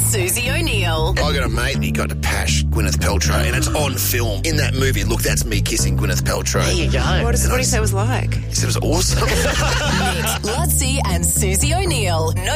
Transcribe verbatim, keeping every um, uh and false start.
Susie O'Neill. I got a mate, he got to pash Gwyneth Paltrow, and it's on film. In that movie, look, that's me kissing Gwyneth Paltrow. There you go. What, is, what do you say it was like? He said it was awesome. Nick, Lutzi and Susie O'Neill. No